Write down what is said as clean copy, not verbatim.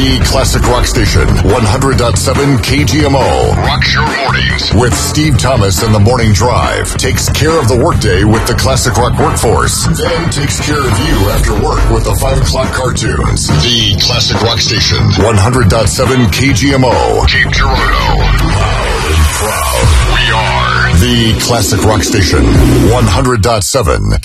The classic rock station, 100.7 KGMO. Rocks your mornings with Steve Thomas and the Morning Drive. Takes care of the workday with the classic rock workforce. Then takes care of you after work with the 5 o'clock cartoons. The classic rock station, 100.7 KGMO. Cape Girardeau. Loud and proud. We are the classic rock station, 100.7